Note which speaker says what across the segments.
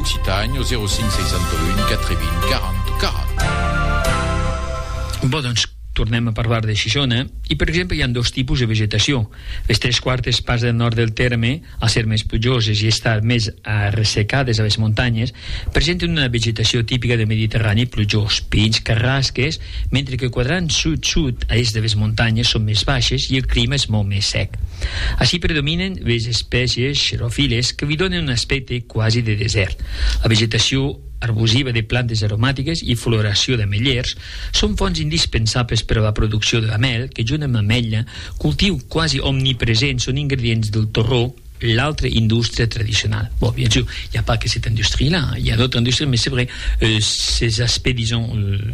Speaker 1: Occitània, 05601 420 40 40.
Speaker 2: Bon, doncs tornem a parlar de Xixona i, per exemple, hi ha dos tipus de vegetació. Les 3/4 parts del nord del terme, al ser més plujoses i estar més ressecades a les muntanyes, presenten una vegetació típica del Mediterrani plujós, pins, carrasques, mentre que el quadrant sud-sud a est de les muntanyes són més baixes i el clima és molt més sec. Així predominen les espècies xeròfiles que li donen un aspecte quasi de desert. La vegetació arbusiva de plantes aromàtiques i floració d'ametllers són fonts indispensables per a la producció de la mel, que junt amb l'ametlla, cultiu quasi omnipresent, són ingredients del torró, l'altra indústria traditionnelle. Bon, bien sûr, il n'y a pas que cette industrie-là, il y a d'autres industries, mais c'est vrai, ces aspects, disons,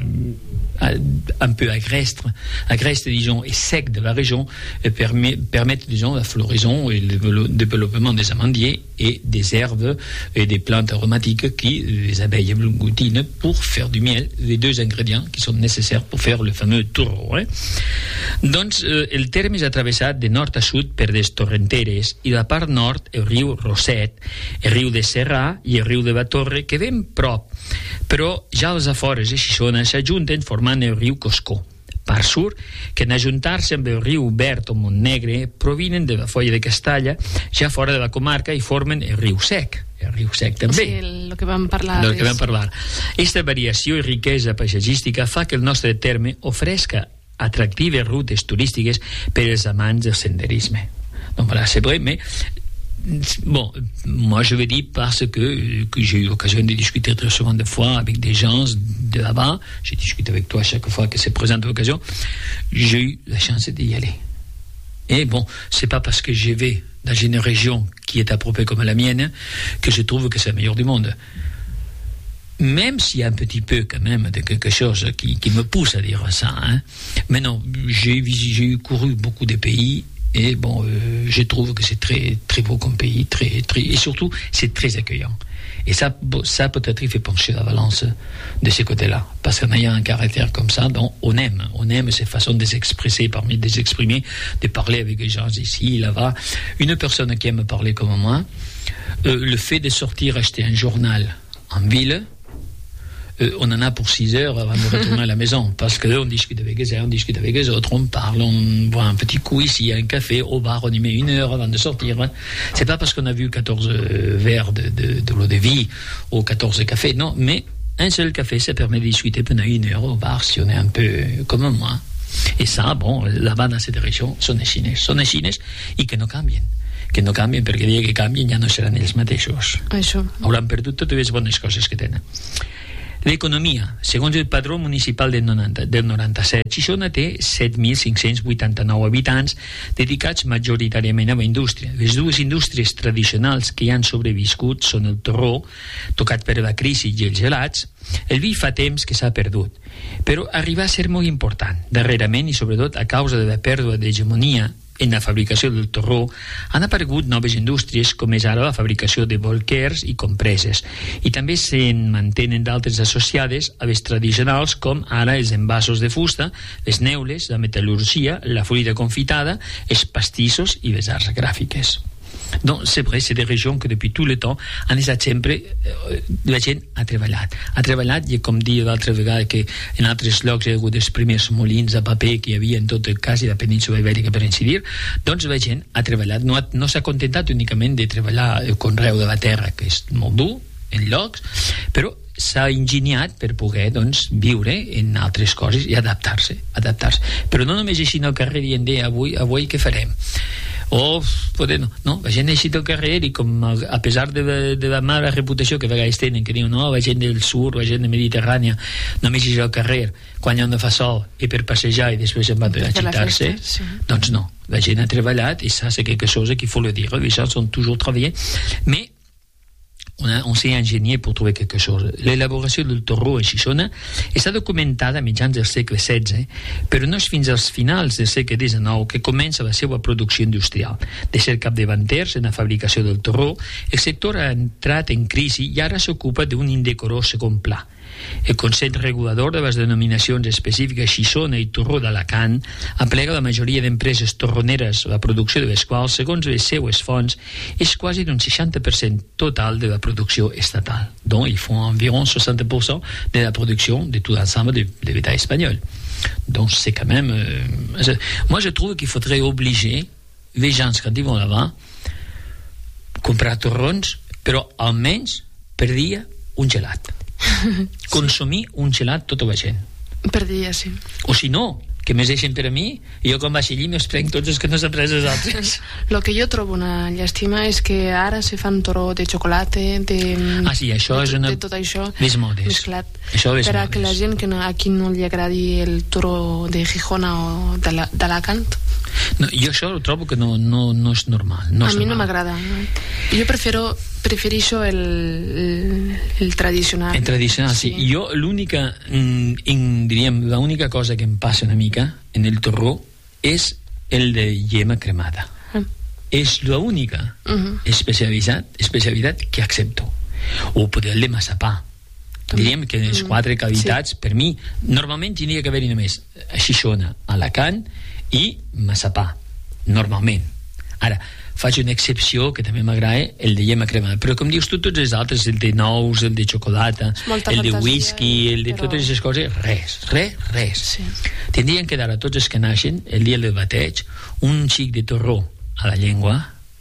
Speaker 2: un peu agrestes, disons, et secs de la région permettent, disons, la floraison et le développement des amandiers et des herbes et des plantes aromatiques qui les abeilles agglutinent pour faire du miel, les deux ingrédients qui sont nécessaires pour faire le fameux torró. Doncs el terme és atravessat de nord a sud per des torrenteres i la part nord el riu Roset, el riu de Serrà i el riu de la Torre, que ben prop, però ja als afores de Xixona s'ajunten formant el riu Coscó. Part sur, que en ajuntar-se amb el riu Verd o Montnegre provinen de la Foia de Castalla, ja fora de la comarca, i formen el riu Sec. El riu Sec també.
Speaker 3: Sí, el que vam parlar.
Speaker 2: Del que vam parlar. Aquesta variació i riquesa paisatgística fa que el nostre terme ofresca atractives rutes turístiques per als amants del senderisme. Donc voilà, c'est vrai, mais bon, moi je veux dire parce que j'ai eu l'occasion de discuter très souvent des fois avec des gens de là-bas, j'ai discuté avec toi chaque fois que se présente l'occasion, j'ai eu la chance d'y aller. Et bon, c'est pas parce que je vais dans une région qui est appropriée comme la mienne que je trouve que c'est la meilleure du monde. Même s'il y a un petit peu quand même de quelque chose qui me pousse à dire ça, hein. Mais non, j'ai couru beaucoup de pays et bon, je trouve que c'est très très beau comme pays, très et surtout c'est très accueillant. Et ça peut-être il fait pencher la balance de ce côté-là, parce qu'en ayant un caractère comme ça, donc on aime cette façon de s'exprimer, de parler avec les gens ici, là-bas. Une personne qui aime parler comme moi, le fait de sortir acheter un journal en ville, on en a pour 6 heures avant de retourner à la maison, parce qu'on discute avec les uns, on discute avec les autres, on parle, on boit un petit coup ici, un café, au bar, on y met 1 heure avant de sortir. C'est pas parce qu'on a vu 14 verres de l'eau de vie ou 14 cafés, non, mais un seul café, ça permet de discuter pendant 1 heure au bar si on est un peu comme moi. Et ça, bon, là-bas dans cette région, són les xinès, i que no canvien. Que no canvien, perquè el dia que canvien ja no seran ells mateixos.
Speaker 3: Això.
Speaker 2: Hauran perdut totes les bones coses que tenen. L'economia, segons el padró municipal del 97, Xixona té 7.589 habitants dedicats majoritàriament a la indústria. Les dues indústries tradicionals que hi han sobreviscut són el torró, tocat per la crisi, i els gelats. El vi fa temps que s'ha perdut, però arriba a ser molt important. Darrerament, i sobretot a causa de la pèrdua d'hegemonia en la fabricació del torró, han aparegut noves indústries, com és ara la fabricació de bolquers i compreses, i també se'n mantenen d'altres associades a les tradicionals, com ara els envasos de fusta, les neules, la metal·lurgia, la fruita confitada, els pastissos i les arts gràfiques. Donc c'est vrai, c'est des régions que depuis tout le temps han estat sempre, la gent ha treballat i com dia l'altra vegada que en altres llocs hi ha hagut els primers molins de paper que hi havia en tot el cas i la península ibèrica per incidir, doncs la gent ha treballat, no s'ha contentat únicament de treballar el conreu de la terra, que és molt dur en llocs, però s'ha ingeniat per poder doncs, viure en altres coses i adaptar-se. Però no només així al carrer dient avui què farem, o poder no, la gent ha eixit al carrer i com a pesar de la mala reputació que a vegades tenen, que diuen no, la gent del sud, la gent de Mediterrània només eix al carrer quan hi ha de fa sol i per passejar i després se'n van a agitar-se, sí. Doncs no, la gent ha treballat i ça c'est quelque chose qu'il faut le dire, les gens ont toujours travaillé, mais on s'est ingénié pour trouver quelque chose. L'elaboració del torró a Xixona està documentada a mitjans del segle XVI, però no és fins als finals del segle XIX que comença la seva producció industrial. De ser capdavanters en la fabricació del torró, el sector ha entrat en crisi i ara s'ocupa d'un indecorós segon pla. El Consell Regulador de les denominacions específiques Xixona i Torró d'Alacant aplega la majoria d'empreses torroneres, la producció de les quals, segons les seues fonts, és quasi d'un 60% total de la producció estatal. Donc, ils font environ 60% de la production de tout l'ensemble de l'État espagnol. Donc, c'est quand même... moi, je trouve qu'il faudrait obliger les gens, quand ils vont là-bas, comprar torrons, però almenys per dia un gelat. Consumir un gelat tota la gent.
Speaker 3: Per dia, sí.
Speaker 2: O si no, que més deixen per a mi, i jo quan vaig allí me'ls prenc tots els que no s'han pres els altres.
Speaker 3: Lo que jo trobo una llàstima és que ara se fan torró de xocolata,
Speaker 2: sí, això és una...
Speaker 3: de tot això
Speaker 2: les modes.
Speaker 3: Mesclat.
Speaker 2: Això és
Speaker 3: per a
Speaker 2: modes.
Speaker 3: que la gent que no, a qui no li agradi el torró de Gijona o d'Alacant.
Speaker 2: No, jo això trobo que no és normal. No
Speaker 3: a
Speaker 2: és
Speaker 3: mi no
Speaker 2: normal.
Speaker 3: m'agrada. Jo prefereixo el tradicional.
Speaker 2: El tradicional, sí. Jo l'única, diríem, l'única cosa que em passa una mica en el torró és el de llema cremada. És l'única especialitat que accepto. O poder el de massapà. Diríem que les quatre qualitats, per mi, normalment tindria que haver-hi només Xixona, Alacant i massapà, normalment. Ara, faig una excepció que també m'agrada, el de llema cremada, però com dius tu, tots els altres, el de nous, el de xocolata, el de whisky, el de totes aquestes coses, res.
Speaker 3: Sí.
Speaker 2: Tindrien que dar a tots els que naixen el dia del bateig un xic de torró a la llengua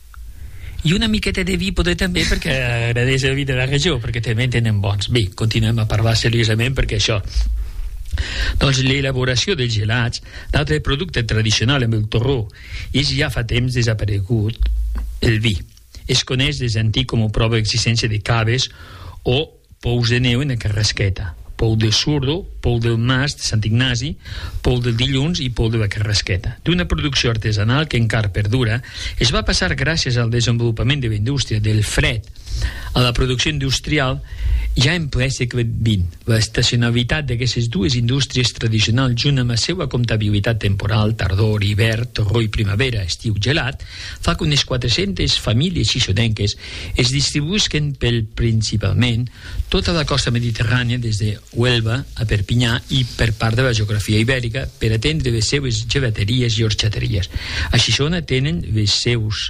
Speaker 2: i una miqueta de vi poder també, perquè agradeix el vi de la regió, perquè també en tenen bons. Bé, continuem a parlar seriosament, perquè això, doncs l'elaboració dels gelats, d'altre producte tradicional amb el torró, és ja fa temps desaparegut el vi. Es coneix des d'antic com a prova d'existència de caves o pous de neu en la Carrasqueta, pou del Surdo, pou del Mas de Sant Ignasi, pou del Dilluns i pou de la Carrasqueta. D'una producció artesanal que encara perdura, es va passar gràcies al desenvolupament de la indústria del fred a la producció industrial ja en ple segle XX. L'estacionalitat d'aquestes dues indústries tradicionals, junt amb la seva comptabilitat temporal, tardor, hivern, torró i primavera, estiu gelat, fa que unes 400 famílies xixonenques es distribuïsquen principalment tota la costa mediterrània des de Huelva a Perpinyà i per part de la geografia ibèrica per atendre les seves gelateries i orxateries. A Xixona tenen les seus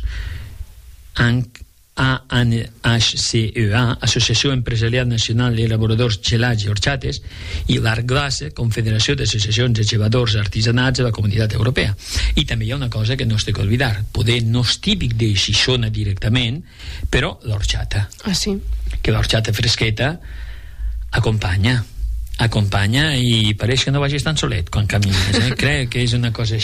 Speaker 2: ANHCEA, Associació Empresarial Nacional d'Elaboradors Gelats i Orxates, i l'ARGLASE, Confederació d'Associacions de Geladors Artisanats de la Comunitat Europea. I també hi ha una cosa que no es té que oblidar, poder no és típic de Xixona directament, però l'orxata.
Speaker 3: Sí.
Speaker 2: Que l'orxata fresqueta acompanya i pareix que no vagis tan solet quan camines, crec que és una cosa